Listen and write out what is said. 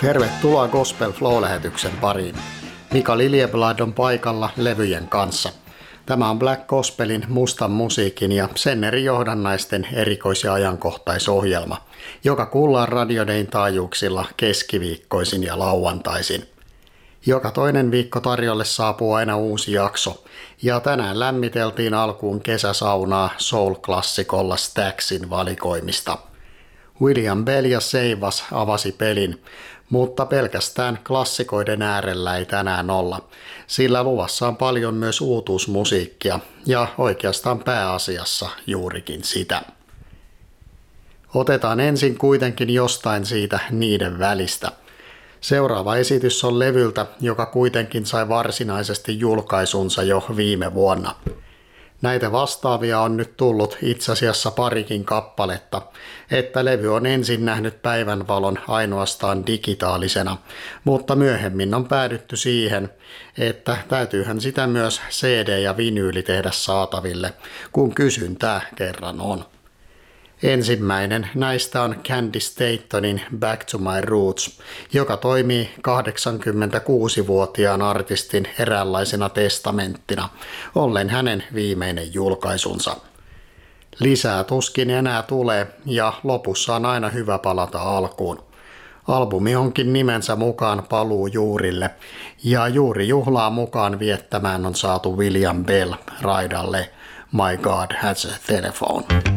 Tervetuloa Gospel Flow-lähetyksen pariin. Mika Liljeblad on paikalla levyjen kanssa. Tämä on Black Gospelin mustan musiikin ja sen eri johdannaisten erikois- ja ajankohtaisohjelma, joka kuullaan radiodein taajuuksilla keskiviikkoisin ja lauantaisin. Joka toinen viikko tarjolle saapuu aina uusi jakso, ja tänään lämmiteltiin alkuun kesäsaunaa soul-klassikolla Staxin valikoimista. William Bell ja Seivas avasi pelin, mutta pelkästään klassikoiden äärellä ei tänään olla, sillä luvassa on paljon myös uutuusmusiikkia ja oikeastaan pääasiassa juurikin sitä. Otetaan ensin kuitenkin jostain siitä niiden välistä. Seuraava esitys on levyltä, joka kuitenkin sai varsinaisesti julkaisunsa jo viime vuonna. Näitä vastaavia on nyt tullut itse asiassa parikin kappaletta, että levy on ensin nähnyt päivänvalon ainoastaan digitaalisena, mutta myöhemmin on päädytty siihen, että täytyyhän sitä myös CD ja vinyyli tehdä saataville, kun kysyntää kerran on. Ensimmäinen näistä on Candy Statonin Back to My Roots, joka toimii 86-vuotiaan artistin eräänlaisena testamenttina, ollen hänen viimeinen julkaisunsa. Lisää tuskin enää tulee ja lopussa on aina hyvä palata alkuun. Albumi onkin nimensä mukaan paluu juurille ja juuri juhlaa mukaan viettämään on saatu William Bell raidalle My God Has a Telephone.